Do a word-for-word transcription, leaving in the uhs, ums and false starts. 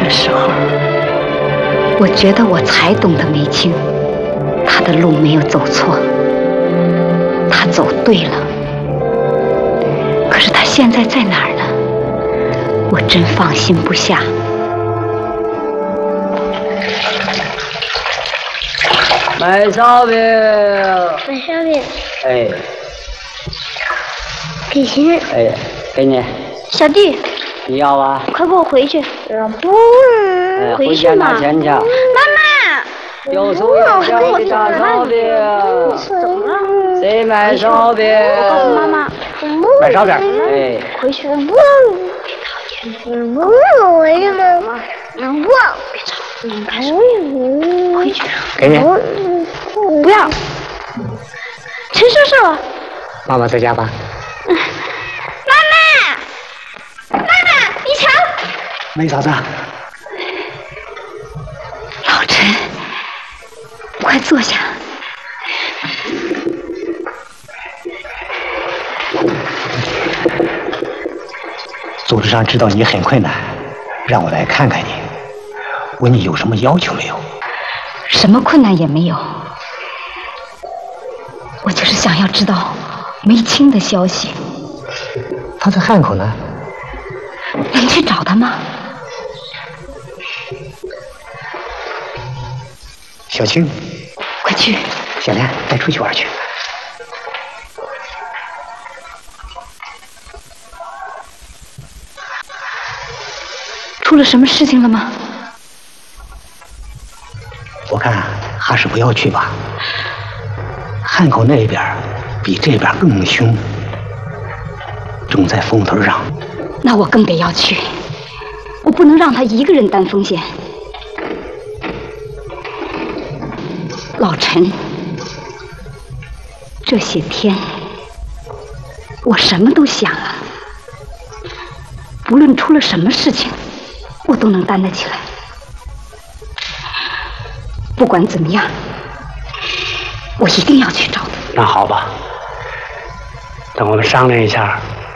的时候，我觉得我才懂得梅青，他的路没有走错，他走对了。可是他现在在哪儿呢？我真放心不下。 买烧饼， 买烧饼。 哎， 给钱。 哎，给你。 小弟， 你要啊？ 快给我回去。不， 哎、 回去嘛。 拿钱去。 妈妈， 有手有脚的大烧饼。 怎么了？ 谁买烧饼？ 我告诉妈妈。 买烧饼。哎， 回去。不，别吵架。不，为什么？不，别吵。嗯，开始。回去。 给你。 不要。陈叔叔。 妈妈在家吧？ 妈妈，妈妈，你瞧。 梅嫂子。 老陈，快坐下。 组织上知道你很困难，让我来看看你，问你有什么要求没有？ 什么困难也没有，我就是想要知道梅青的消息。 他在汉口呢。 能去找他吗？ 小青， 快去。 小莲，带出去玩去。 出了什么事情了吗？ 我看还是不要去吧。汉口那边比这边更凶，正在风头上。 那我更得要去，我不能让他一个人担风险。老陈，这些天我什么都想了，不论出了什么事情，我都能担得起来。不管怎么样，我一定要去找他。 那好吧，等我们商量一下，